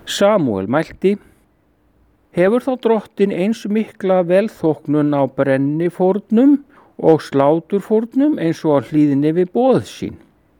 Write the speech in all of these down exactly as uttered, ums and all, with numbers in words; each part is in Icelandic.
Samúel mælti: Hefur þá drottin eins mikla velþóknun á brennifórnum og sláturfórnum eins og á hlýðni við boð sín?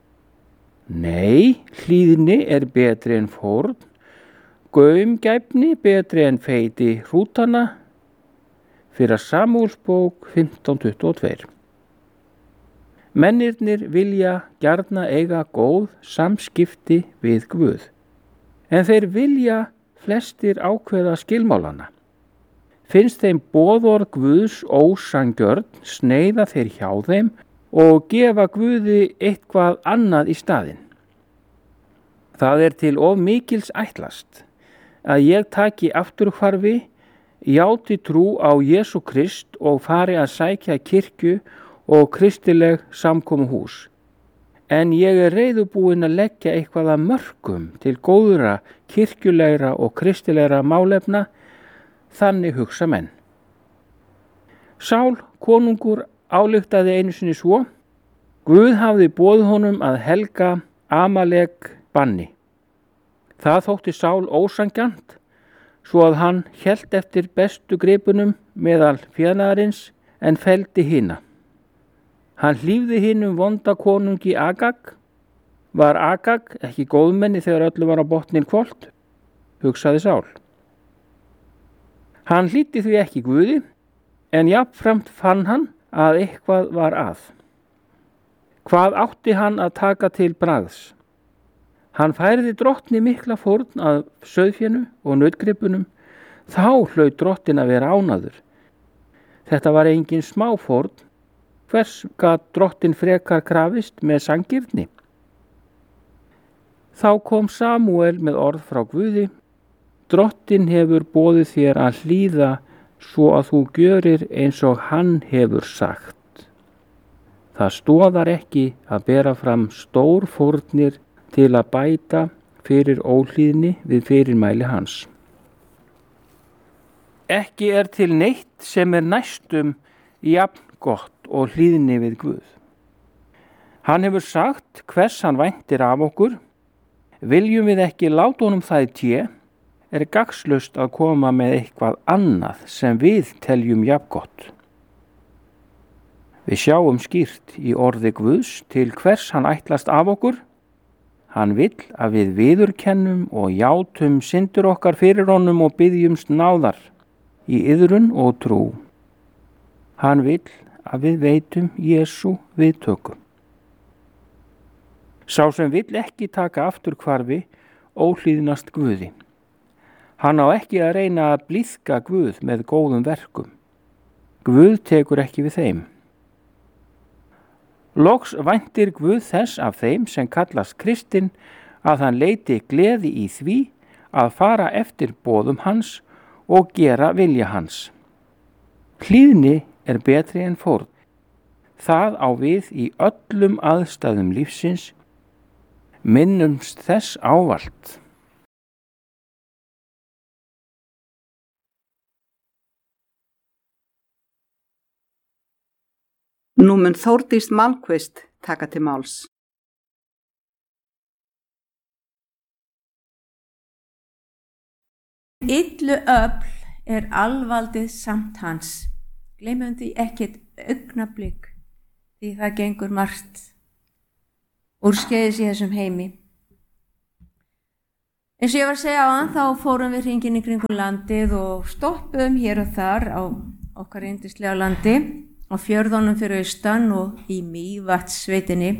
Nei, hlýðni er betri en fórn, gaumgæfni betri en feiti hrútana. Fyrir Samúelsbók fimmtán tuttugu og tvö. Mennirnir vilja gjarna eiga góð samskipti við Guð, en þeir vilja flestir ákveða skilmálana. Finnst þeim boðorð Guðs ósanngjörn, sneiða þeir hjá þeim og gefa Guði eitthvað annað í staðinn. Það er til of mikils ætlast að ég taki afturhvarfi, játi trú á Jesú Krist og fari að sækja kirkju og kristileg samkomuhús. En ég er reiðubúinn að leggja eitthvað að mörkum til góðra, kirkjulegra og kristilegra málefna, þannig hugsa menn. Sál konungur ályktaði einu sinni svo: Guð hafði boðið honum að helga Amalek banni. Það þótti Sál ósanngjarnt, svo að hann hélt eftir bestu gripunum meðal fénaðarins en felldi hina. Hann hlífði hinum vonda konungi Agag. Var Agag ekki góðmenni þegar öllu var á botninn hvolft? Hugsaði Sál. Hann hlýddi því ekki Guði, en jafnframt fann hann að eitthvað var að. Hvað átti hann að taka til bragðs? Hann færði drottni mikla fórn að sauðfénu og nautgripunum, þá hlaut drottin að vera ánaður. Þetta var engin smá fórn. Hvers gat drottin frekar krafist með sanngirni? Þá kom Samúel með orð frá Guði: Drottin hefur boðið þér að hlýða svo að þú gjörir eins og hann hefur sagt. Það stoðar ekki að bera fram stór fórnir til að bæta fyrir óhlýðni við fyrirmæli hans. Ekki er til neitt sem er næstum jafn gott og hlýðni við Guð. Hann hefur sagt hvers hann væntir af okkur. Viljum við ekki láta honum það í té, er gagnslaust að koma með eitthvað annað sem við teljum jafngott. Við sjáum skýrt í orði Guðs til hvers hann ætlast af okkur. Hann vill að við viðurkennum og játum syndir okkar fyrir honum og biðjumst náðar í iðrun og trú. Hann vill að við veitum Jesú viðtöku. Sá sem vill ekki taka afturhvarfi óhlýðnast Guði. Hann á ekki að reyna að blíðka Guð með góðum verkum. Guð tekur ekki við þeim. Loks væntir Guð þess af þeim sem kallast kristinn að hann leiti gleði í því að fara eftir boðum hans og gera vilja hans. Hlýðni er betri en fórn. Það á við í öllum aðstæðum lífsins. Minnumst þess ávallt. Nú mun Þórdís Malmkvist taka til máls. Illu öfl er alvaldið samt hans. Gleymum því ekkert augnablik, því það gengur margt úrskeiðis í þessum heimi. Eins og ég var að segja áðan, þá fórum við hringinn í kringum landið og stoppuðum hér og þar á okkar yndislega landi, á fjörðunum fyrir austan og í Mývatnssveitinni.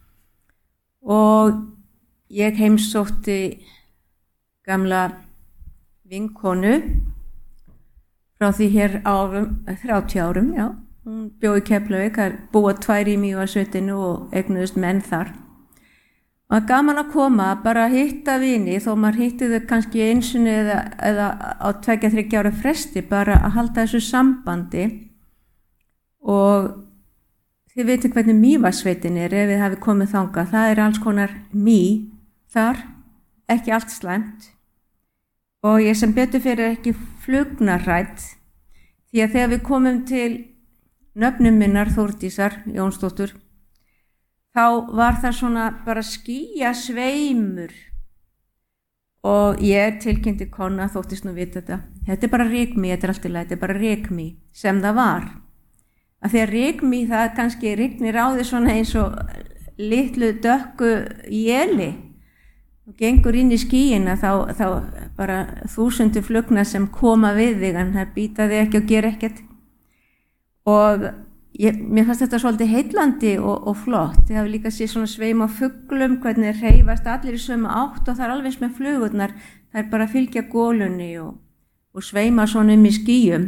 Og ég heimsótti gamla vinkonu frá því hér árum, þrjátíu árum, já. Hún bjó í Keflavík, það búa tvær í Mývatnssveitinni og eignuðust menn þar. Og það gaman að koma, bara að hitta vini, þó maður hitti þau kannski einsunni eða, eða á tveggja þriggja ára fresti, bara að halda þessu sambandi. Og þið veitir hvernig Mývatnssveitin er ef þið hafi komið þangað. Það er alls konar mý þar, ekki allt slæmt. Og ég sem betur fyrir ekki flugnarhrædd, því að þegar við komum til nöfnum minnar Þórdísar Jónsdóttur, þá var það svona bara skýjasveimur og ég tilkynnti kona, þóttist nú vita þetta, þetta er bara rykmý, þetta er allt í lagi, þetta er bara rykmý sem það var. Af því að rykmý það kannski rignir á því svona eins og litlu dökku éli og gengur inn í skýina þá, þá bara þúsundu flugna sem koma við þig en það býta þig ekki og gera ekkert. Og ég, mér fannst þetta svolítið heillandi og, og flott. Ég hafi líka séð svona sveima fuglum, hvernig hreyfast allir í sömu átt og það er alveg eins með flugurnar. Það er bara að fylgja golunni og, og sveima svona um í skýjum.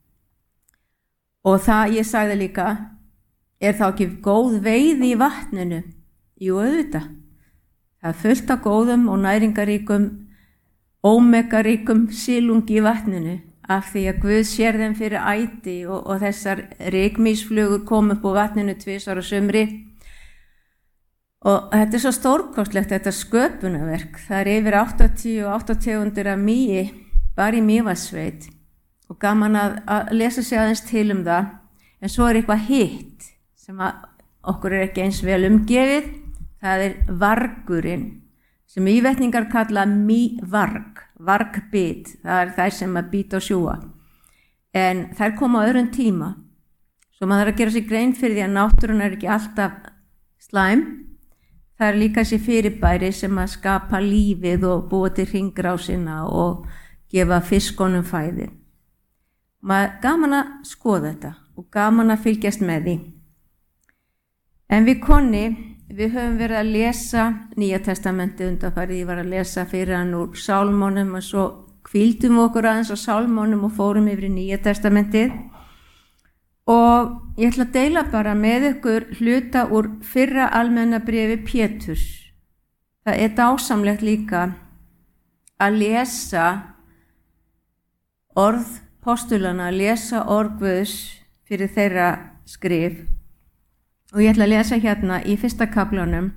Og það, ég sagði líka, er þá ekki góð veiði í vatninu? Jú, auðvitað. Það er fullt af góðum og næringaríkum, ómegaríkum silungi í vatninu af því að Guð sér þeim fyrir æti og, og þessar rykmýsflugur kom upp á vatninu tvisvar á sumri. Og þetta er svo stórkostlegt, þetta sköpunarverk. Það er yfir áttatíu og átta tegundir af mýi, bara í Mývatnssveit. Og gaman að, að lesa sig aðeins til um það. En svo er eitthvað hitt sem okkur er ekki eins vel umgefið. Það er vargurinn, sem ívetningar kalla mývarg, vargbit. Það er þær sem að bíta og sjúga. En þær koma á öðrum tíma. Svo maður þarf að gera sig grein fyrir því að náttúran er ekki alltaf slæm. Það er líka þessi fyrirbæri sem að skapa lífið og búa til hringrásina og gefa fiskonum fæði. Maður gaman að skoða þetta og gaman að fylgjast með því. En við konni, við höfum verið að lesa Nýja testamentið undanfarið. Ég var að lesa fyrir hann úr Sálmónum og svo hvíldum okkur aðeins á Sálmónum og fórum yfir í Nýja testamentið. Og ég ætla að deila bara með ykkur hluta úr fyrra almenna bréfi Péturs. Það er dásamlegt líka að lesa orð postulana, að lesa orð Guðs fyrir þeirra skrif. Og ég ætla að lesa hérna í fyrsta kaflanum.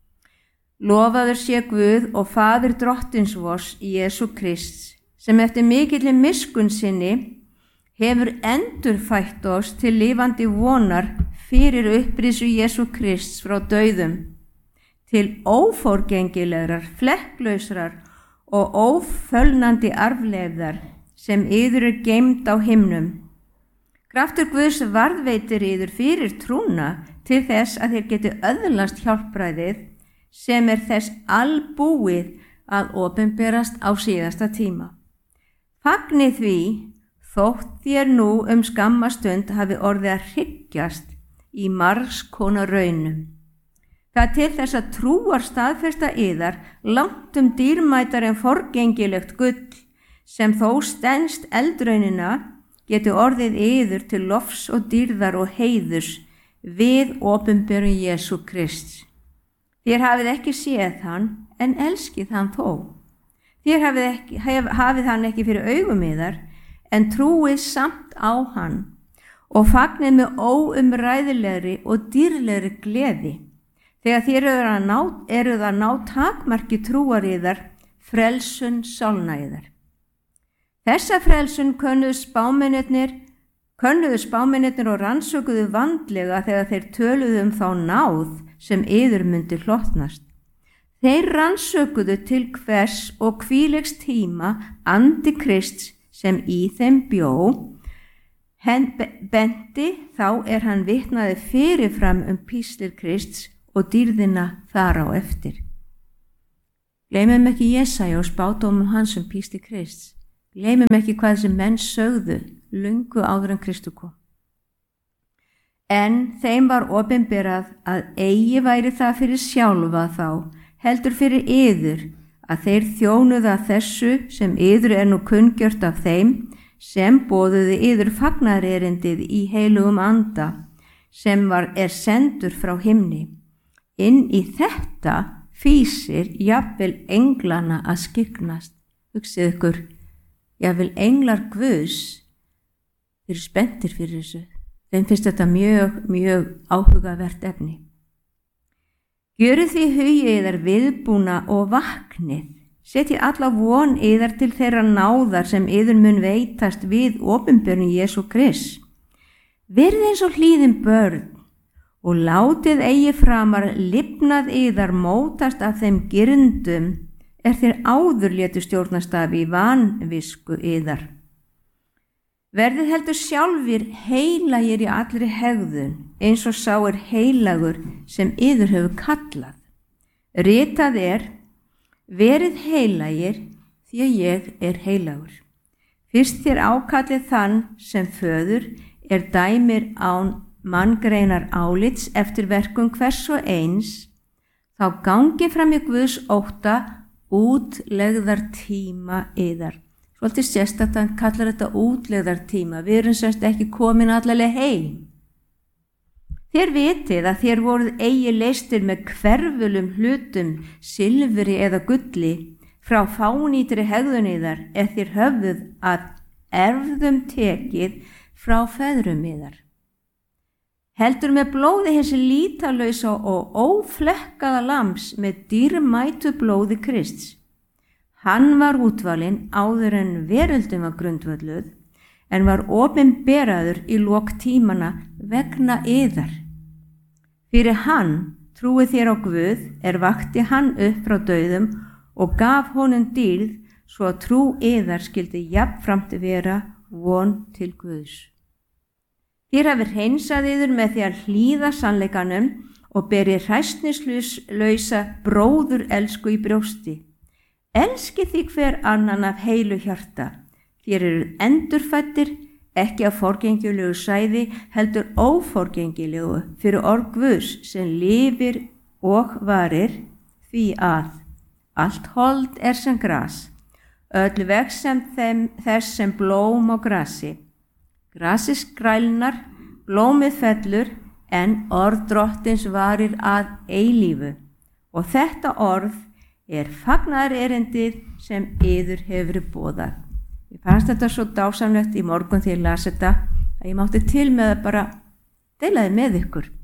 Lofaður sé Guð og Faðir drottins vors Jesú Krists, sem eftir mikilli miskunn sinni hefur endurfætt oss til lifandi vonar fyrir upprisu Jesú Krists frá dauðum, til óforgengilegrar, flekklausrar og ófölnandi arfleifðar sem yður er geymd á himnum. Kraftur Guðs varðveitir yður fyrir trúna til þess að þér geti öðlast hjálpræðið sem er þess albúið að opinberast á síðasta tíma. Fagnið því þótt þér nú um skamma stund hafi orðið að hryggjast í margs konar raunum. Það til þess að trúar staðfesta yðar langt um dýrmætar en forgengilegt gull sem þó stenst eldraunina geti orðið yður til lofs og dýrðar og heiðurs við opinberun Jesú Krists. Þér hafið ekki séð hann, en elskið hann þó. Þér hafið, ekki, haf, hafið hann ekki fyrir augum yðar, en trúið samt á hann og fagnið með óumræðilegri og dýrlegri gleði. Þegar þér eru að ná, eru að ná takmarki trúar yðar, frelsun sálna yðar. Þessa frelsun könnuðu spámennirnir, könnuðu spámennirnir og rannsökuðu vandlega þegar þeir töluðu um þá náð sem yður myndi hlotnast. Þeir rannsökuðu til hvers og hvílegs tíma andi Krists sem í þeim bjó, henn benti þá er hann vitnaði fyrirfram um píslir Krists og dýrðina þar á eftir. Gleymum ekki Jesaja og spádómum hans um píslir Krists. Gleymum ekki hvað sem menn sögðu löngu áður en Kristur kom. En þeim var opinberað að eigi væri það fyrir sjálfa þá, heldur fyrir yður, að þeir þjónuðu að þessu sem yður er nú kunngjört af þeim, sem boðuðu yður fagnaðarerindið í heilugum anda, sem var er sendur frá himni. Inn í þetta fýsir jafnvel englana að skyggnast. Hugsið ykkur, jafnvel englar Guðs eru spenntir fyrir þessu. Þeim finnst þetta mjög, mjög áhugavert efni. Gjörið því hugið yðar viðbúna og vaknið. Setjið alla von yðar til þeirra náðar sem yður mun veitast við opinberun Jesú Krists. Verið eins og hlýðin börn og látið eigi framar lifnað yðar mótast af þeim girndum er þér áður létu stjórnastafi í vanvisku yðar. Verðið heldur sjálfir heilagir í allri hegðun, eins og sá er heilagur sem yður hefur kallað. Ritað er, verið heilagir því að ég er heilagur. Fyrst þér ákallið þann sem föður er dæmir án manngreinar álits eftir verkum hvers og eins, þá gangi fram í Guðs ótta útlegðar tíma yðar. Svolítið sérstakt að hann kallar þetta útlegðar tíma. Við erum sérst ekki komin allavega heim. Þér vitið að þér voruð eigi leystir með hverfulum hlutum, silfri eða gulli, frá fánýtri hegðun yðar, ef þér höfðuð að erfðum tekið frá feðrum yðar. Heldur með blóði hins lítalausa og óflekkaða lambs með dýrmætu blóði Krists. Hann var útvalinn áður en veröldum var grundvölluð, en var opinberaður í lok tímana vegna yðar. Fyrir hann trúið þér á Guð er vakti hann upp frá dauðum og gaf honum dýrð svo að trú yðar skildi jafnframt vera von til Guðs. Þér hafið hreinsað yður með því að hlýða sannleikanum og berið hræsnislausa bróður elsku í brjósti. Elski því hver annan af heilu hjarta. Þér eru endurfæddir, ekki af forgengilegu sæði, heldur óforgengilegu fyrir orð Guðs sem lifir og varir, því að allt hold er sem gras, öll vex sem þeim, þess sem blóm á grasi. Grasi skrælnar, blómið fellur, en orð drottins varir að eilífu. Og þetta orð er fagnaðar erindið sem yður hefur boðað. Ég fannst þetta svo dásamlegt í morgun þegar ég las þetta að ég mátti til með að bara deila þið með ykkur.